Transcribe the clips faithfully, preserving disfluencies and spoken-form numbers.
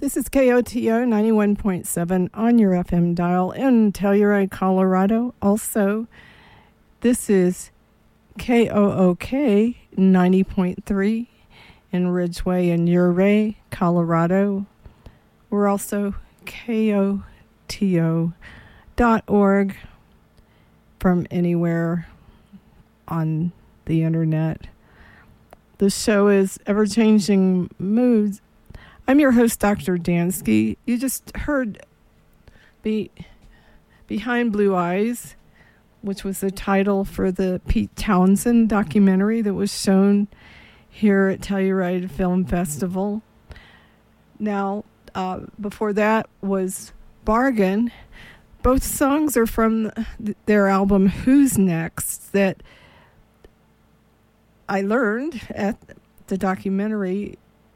This is K O T O ninety-one point seven on your F M dial in Telluride, Colorado. Also, this is K O O K ninety point three in Ridgeway and Ouray, Colorado. We're also K O T O dot org from anywhere on the internet. The show is Ever-Changing Moods. I'm your host, Doctor Dansky. You just heard Be- Behind Blue Eyes, which was the title for the Pete Townsend documentary that was shown here at Telluride Film Festival. Now, uh, before that was Bargain. Both songs are from their album Who's Next that I learned at the documentary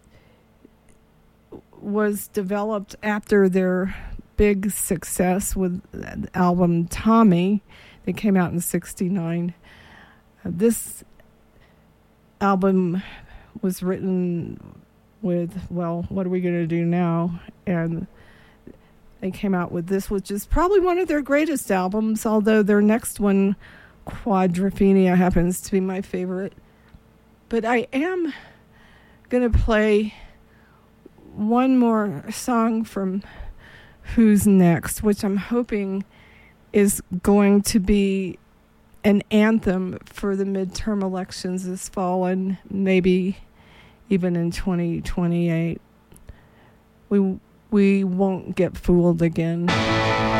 was developed after their big success with the album Tommy that came out in sixty-nine. Uh, this album was written with, well, what are we going to do now? And they came out with this, which is probably one of their greatest albums, although their next one, Quadrophenia, happens to be my favorite. But I am going to play one more song from Who's Next, which I'm hoping is going to be an anthem for the midterm elections this fall and maybe even in twenty twenty-eight. We we won't get fooled again.